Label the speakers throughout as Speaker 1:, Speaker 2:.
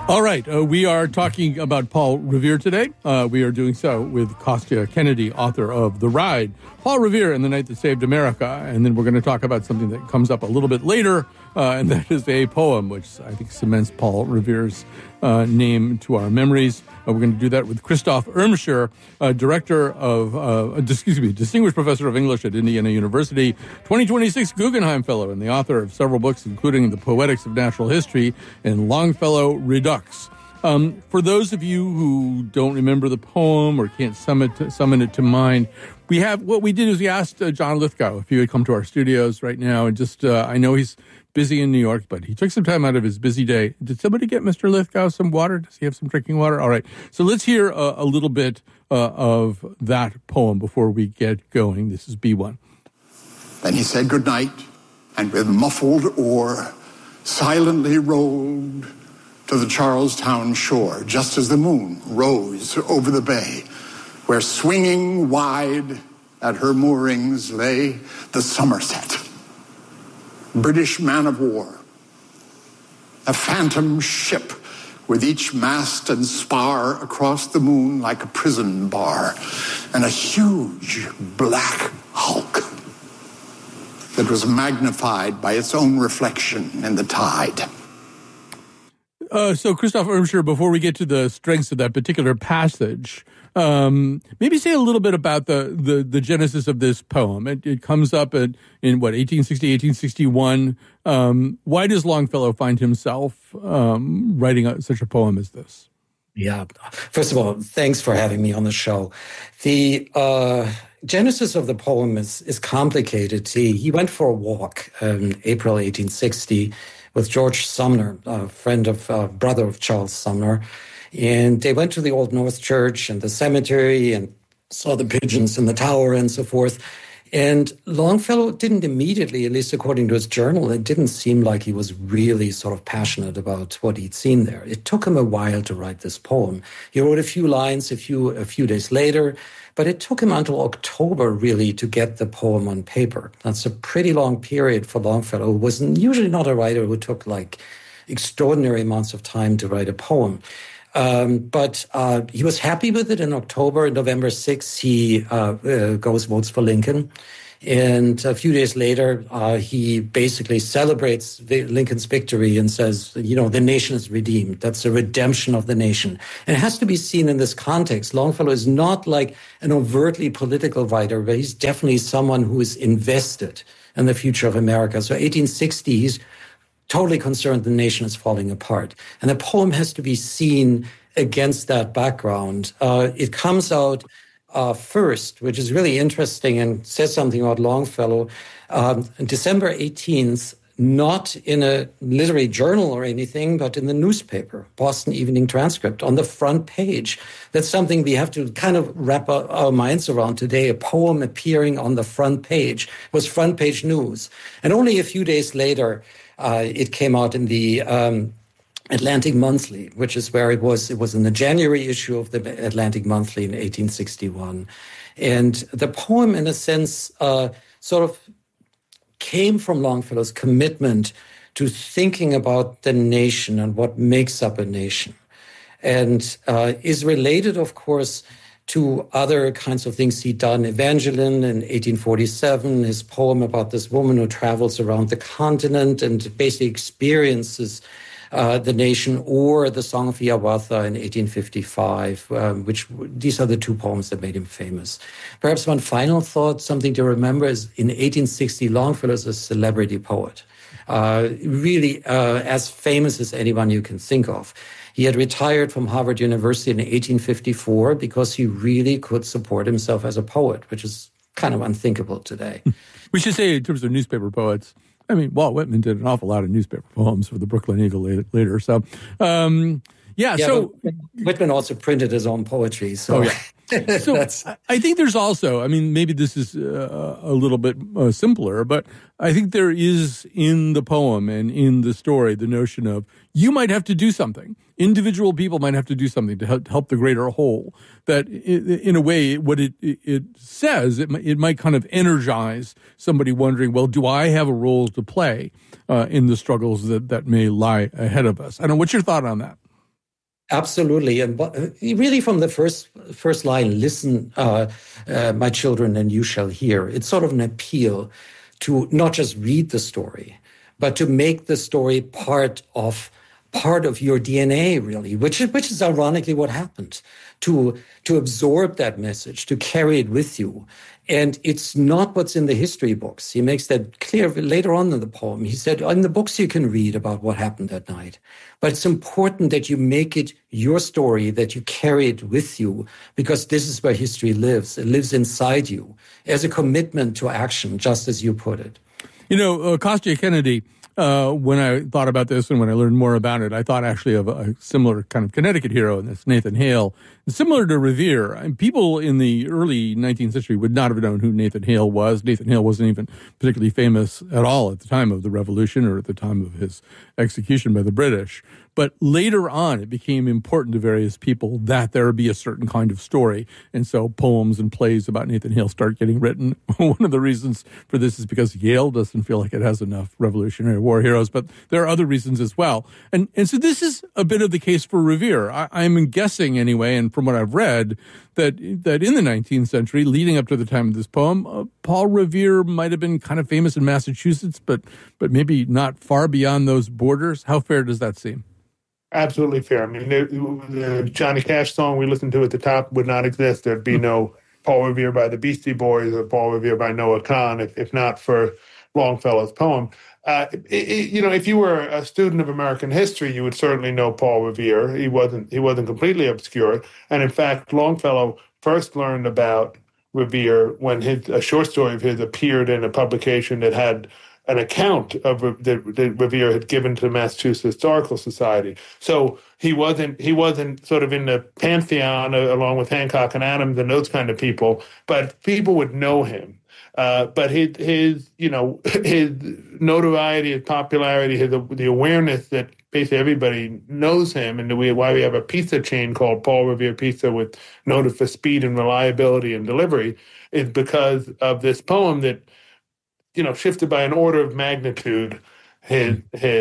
Speaker 1: All right, we are talking about Paul Revere today. We are doing so with Kostya Kennedy, author of The Ride, Paul Revere and the Night That Saved America. And then we're going to talk about something that comes up a little bit later, and that is a poem, which I think cements Paul Revere's name to our memories. We're going to do that with Christoph Irmscher, Distinguished Professor of English at Indiana University, 2026 Guggenheim Fellow, and the author of several books, including The Poetics of Natural History and Longfellow Redux. For those of you who don't remember the poem or can't summon it to mind, we asked John Lithgow if he would come to our studios right now, and just I know he's busy in New York, but he took some time out of his busy day. Did somebody get Mr. Lithgow some water? Does he have some drinking water? All right. So let's hear a little bit of that poem before we get going. This is B1.
Speaker 2: Then he said goodnight, and with muffled oar, silently rowed to the Charlestown shore, just as the moon rose over the bay, where swinging wide at her moorings lay the Somerset, British man of war, a phantom ship with each mast and spar across the moon like a prison bar, and a huge black hulk that was magnified by its own reflection in the tide.
Speaker 1: So, Christoph Irmscher, before we get to the strengths of that particular passage, maybe say a little bit about the genesis of this poem. It comes up in 1860, 1861. Why does Longfellow find himself writing such a poem as this?
Speaker 3: Yeah. First of all, thanks for having me on the show. The genesis of the poem is complicated. He went for a walk in April 1860 with George Sumner, a brother of Charles Sumner. And they went to the Old North Church and the cemetery and saw the pigeons in the tower and so forth. And Longfellow didn't immediately, at least according to his journal, it didn't seem like he was really sort of passionate about what he'd seen there. It took him a while to write this poem. He wrote a few lines a few days later, but it took him until October, really, to get the poem on paper. That's a pretty long period for Longfellow, who was usually not a writer who took like extraordinary amounts of time to write a poem. But he was happy with it in October. November 6th, he votes for Lincoln. And a few days later, he basically celebrates Lincoln's victory and says, the nation is redeemed. That's the redemption of the nation. And it has to be seen in this context. Longfellow is not like an overtly political writer, but he's definitely someone who is invested in the future of America. So 1860, he's totally concerned the nation is falling apart. And the poem has to be seen against that background. It comes out first, which is really interesting and says something about Longfellow, December 18th, not in a literary journal or anything, but in the newspaper, Boston Evening Transcript, on the front page. That's something we have to kind of wrap our minds around today. A poem appearing on the front page was front page news. And only a few days later, it came out in the Atlantic Monthly, which is where it was. It was in the January issue of the Atlantic Monthly in 1861. And the poem, in a sense, sort of came from Longfellow's commitment to thinking about the nation and what makes up a nation. And is related, of course, to other kinds of things he'd done. Evangeline in 1847, his poem about this woman who travels around the continent and basically experiences the nation, or the Song of Hiawatha in 1855, which these are the two poems that made him famous. Perhaps one final thought, something to remember, is in 1860, Longfellow is a celebrity poet, really as famous as anyone you can think of. He had retired from Harvard University in 1854 because he really could support himself as a poet, which is kind of unthinkable today.
Speaker 1: We should say, in terms of newspaper poets, I mean, Walt Whitman did an awful lot of newspaper poems for the Brooklyn Eagle later. So, so
Speaker 3: Whitman also printed his own poetry. So,
Speaker 1: so I think there's also, I mean, maybe this is a little bit simpler, but I think there is in the poem and in the story the notion of you might have to do something. Individual people might have to do something to help the greater whole. That in a way, what it says, it might kind of energize somebody wondering, well, do I have a role to play in the struggles that may lie ahead of us? I don't know. What's your thought on that?
Speaker 3: Absolutely. And really from the first line, listen, my children, and you shall hear. It's sort of an appeal to not just read the story, but to make the story part of your DNA, really, which is ironically what happened, to absorb that message, to carry it with you. And it's not what's in the history books. He makes that clear later on in the poem. He said, in the books you can read about what happened that night, but it's important that you make it your story, that you carry it with you, because this is where history lives. It lives inside you as a commitment to action, just as you put it.
Speaker 1: You know, Kostya Kennedy, when I thought about this and when I learned more about it, I thought actually of a similar kind of Connecticut hero in this, Nathan Hale. Similar to Revere, people in the early 19th century would not have known who Nathan Hale was. Nathan Hale wasn't even particularly famous at all at the time of the Revolution or at the time of his execution by the British. But later on, it became important to various people that there be a certain kind of story. And so poems and plays about Nathan Hale start getting written. One of the reasons for this is because Yale doesn't feel like it has enough Revolutionary War heroes, but there are other reasons as well. And so this is a bit of the case for Revere. I'm guessing anyway, and from what I've read, that in the 19th century, leading up to the time of this poem, Paul Revere might have been kind of famous in Massachusetts, but maybe not far beyond those borders. How fair does that seem?
Speaker 4: Absolutely fair. I mean, the Johnny Cash song we listened to at the top would not exist. There'd be no Paul Revere by the Beastie Boys or Paul Revere by Noah Kahn if not for Longfellow's poem. If you were a student of American history, you would certainly know Paul Revere. He wasn't completely obscure. And in fact, Longfellow first learned about Revere when a short story of his appeared in a publication that had an account of that Revere had given to the Massachusetts Historical Society. So he wasn't sort of in the pantheon along with Hancock and Adams and those kind of people, but people would know him. But his notoriety, his popularity, the awareness that basically everybody knows him, and why we have a pizza chain called Paul Revere Pizza with noted for speed and reliability and delivery, is because of this poem that shifted by an order of magnitude his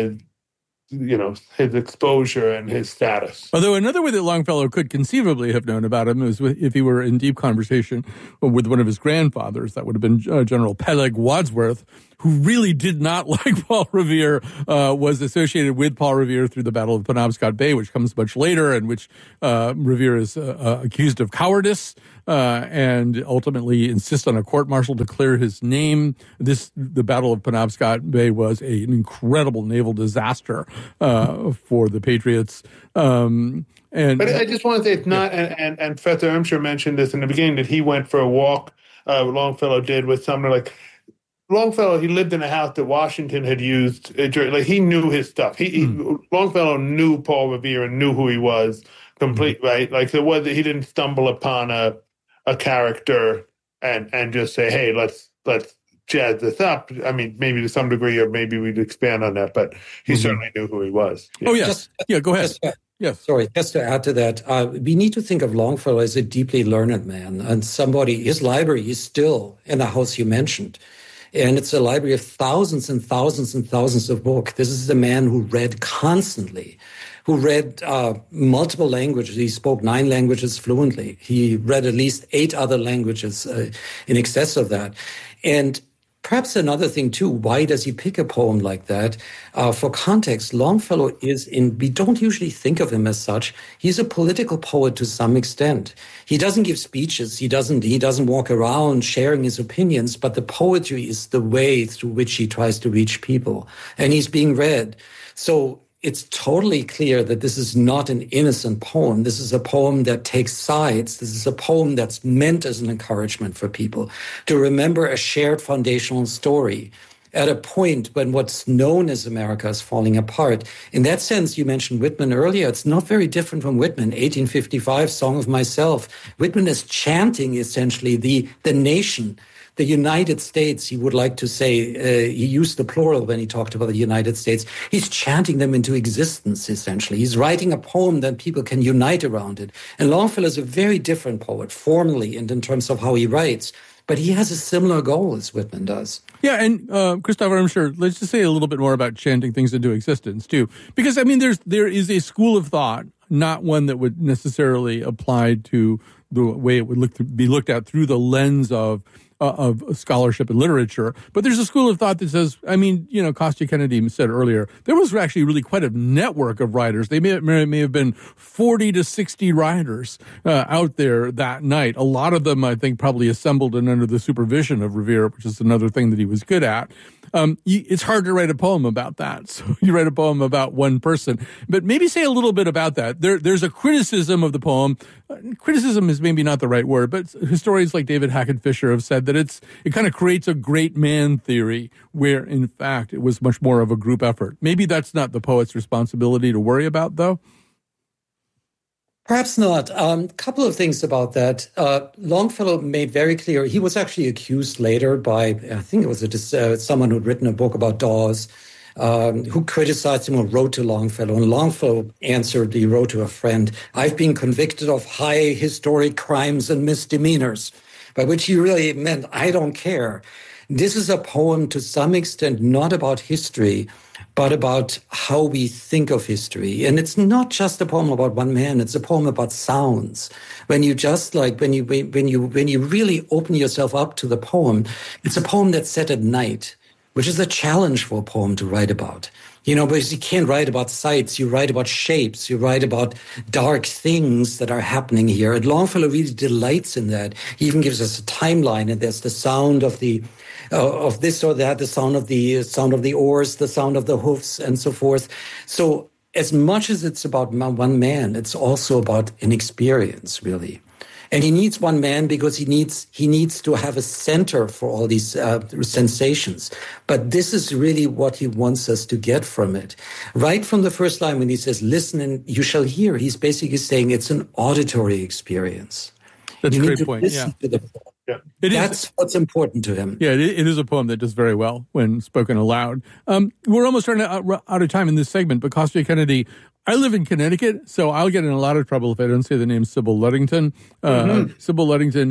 Speaker 4: exposure and his status.
Speaker 1: Although another way that Longfellow could conceivably have known about him is if he were in deep conversation with one of his grandfathers. That would have been General Peleg Wadsworth, who really did not like Paul Revere, was associated with Paul Revere through the Battle of Penobscot Bay, which comes much later, and which Revere is accused of cowardice and ultimately insists on a court-martial to clear his name. The Battle of Penobscot Bay was an incredible naval disaster for the Patriots. But
Speaker 4: I just want to say it's not, and Professor Irmscher mentioned this in the beginning, that he went for a walk, Longfellow did, with Sumner. Like, Longfellow, he lived in a house that Washington had used. Like, he knew his stuff. Longfellow knew Paul Revere and knew who he was complete, right? Like, he didn't stumble upon a character and just say, hey, let's jazz this up. I mean, maybe to some degree, or maybe we'd expand on that, but he certainly knew who he was.
Speaker 1: Yeah. Oh, yes. Go ahead. Yes.
Speaker 3: Sorry, just to add to that, we need to think of Longfellow as a deeply learned man, and his library is still in the house you mentioned. And it's a library of thousands and thousands and thousands of books. This is a man who read constantly, who read multiple languages. He spoke 9 languages fluently. He read at least 8 other languages in excess of that. And perhaps another thing, too, why does he pick a poem like that? For context, Longfellow we don't usually think of him as such. He's a political poet to some extent. He doesn't give speeches. He doesn't walk around sharing his opinions, but the poetry is the way through which he tries to reach people. And he's being read. So it's totally clear that this is not an innocent poem. This is a poem that takes sides. This is a poem that's meant as an encouragement for people to remember a shared foundational story at a point when what's known as America is falling apart. In that sense, you mentioned Whitman earlier. It's not very different from Whitman, 1855, Song of Myself. Whitman is chanting essentially the nation, the United States. He would like to say, he used the plural when he talked about the United States. He's chanting them into existence, essentially. He's writing a poem that people can unite around it. And Longfellow is a very different poet, formally and in terms of how he writes. But he has a similar goal as Whitman does.
Speaker 1: Yeah, and Christopher, I'm sure, let's just say a little bit more about chanting things into existence, too. Because, I mean, there is a school of thought not one that would necessarily apply to the way it would be looked at through the lens of scholarship and literature. But there's a school of thought that says, I mean, Kostya Kennedy said earlier, there was actually really quite a network of writers. They may have been 40 to 60 writers out there that night. A lot of them, I think, probably assembled and under the supervision of Revere, which is another thing that he was good at. It's hard to write a poem about that. So you write a poem about one person, but maybe say a little bit about that. There's a criticism of the poem. Criticism is maybe not the right word, but historians like David Hackett Fischer have said that it kind of creates a great man theory where in fact it was much more of a group effort. Maybe that's not the poet's responsibility to worry about, though.
Speaker 3: Perhaps not. A couple of things about that. Longfellow made very clear, he was actually accused later by, I think it was someone who'd written a book about Dawes, who criticized him or wrote to Longfellow. And Longfellow answered, he wrote to a friend, "I've been convicted of high historic crimes and misdemeanors," by which he really meant, I don't care. This is a poem to some extent not about history, but about how we think of history. And it's not just a poem about one man, it's a poem about sounds. When you just when you really open yourself up to the poem, it's a poem that's set at night, which is a challenge for a poem to write about. Because you can't write about sights, you write about shapes, you write about dark things that are happening here. And Longfellow really delights in that. He even gives us a timeline, and there's the sound of this or that, the sound of the oars, the sound of the hoofs, and so forth. So as much as it's about one man, it's also about an experience, really. And he needs one man because he needs to have a center for all these sensations. But this is really what he wants us to get from it. Right from the first line when he says, "Listen and you shall hear," he's basically saying it's an auditory experience.
Speaker 1: That's
Speaker 3: you
Speaker 1: a great point.
Speaker 3: Listen to the poem.
Speaker 4: Yeah.
Speaker 3: That's what's important to him.
Speaker 1: Yeah, it is a poem that does very well when spoken aloud. We're almost running out of time in this segment, but Kostya Kennedy, I live in Connecticut, so I'll get in a lot of trouble if I don't say the name Sybil Ludington. Sybil Ludington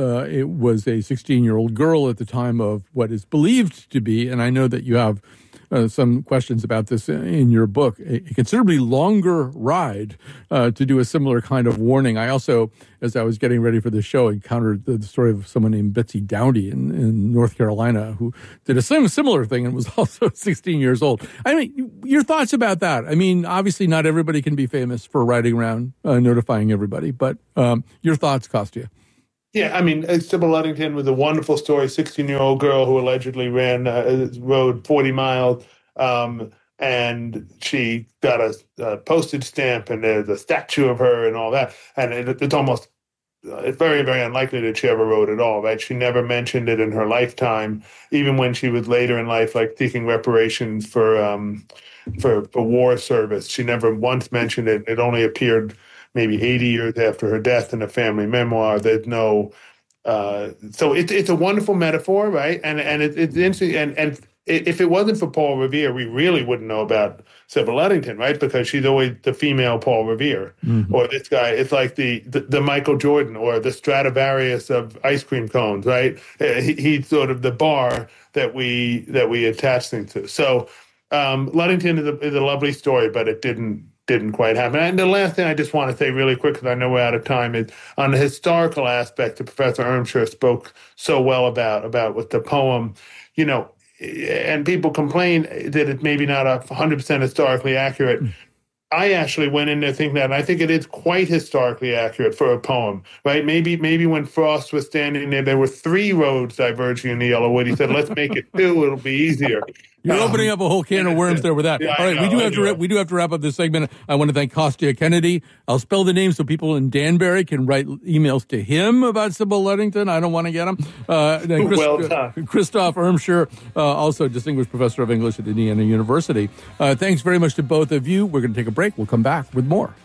Speaker 1: was a 16-year-old girl at the time of what is believed to be, and I know that you have some questions about this in your book, a considerably longer ride to do a similar kind of warning. I also, as I was getting ready for the show, encountered the story of someone named Betsy Downey in North Carolina who did a similar thing and was also 16 years old. I mean, your thoughts about that? I mean, obviously not everybody can be famous for riding around notifying everybody, but your thoughts, Kostya?
Speaker 4: Yeah, I mean, Sybil Ludington was a wonderful story, 16-year-old girl who allegedly rode 40 miles, and she got a postage stamp, and there's a statue of her and all that. And it's very, very unlikely that she ever rode at all, right? She never mentioned it in her lifetime, even when she was later in life, like seeking reparations for war service. She never once mentioned it. It only appeared maybe 80 years after her death in a family memoir. There's no, so it's a wonderful metaphor, right? And it's interesting. And if it wasn't for Paul Revere, we really wouldn't know about Sybil Ludington, right? Because she's always the female Paul Revere, or this guy. It's like the Michael Jordan or the Stradivarius of ice cream cones, right? He's sort of the bar that we attach things to. So Ludington is a lovely story, but it didn't quite happen. And the last thing I just want to say really quick, because I know we're out of time, is on the historical aspect that Professor Irmscher spoke so well about with the poem, and people complain that it's maybe not 100% historically accurate. I actually went in there thinking that, and I think it is quite historically accurate for a poem, right? Maybe when Frost was standing there were 3 roads diverging in the Yellow Wood. He said, "Let's make it 2; it'll be easier."
Speaker 1: You're opening up a whole can of worms there with that.
Speaker 4: Yeah,
Speaker 1: all right, we do have to wrap up this segment. I want to thank Kostya Kennedy. I'll spell the name so people in Danbury can write emails to him about Sybil Ludington. I don't want to get them.
Speaker 4: Well done.
Speaker 1: Christoph Irmscher, also distinguished professor of English at Indiana University. Thanks very much to both of you. We're going to take a break. We'll come back with more.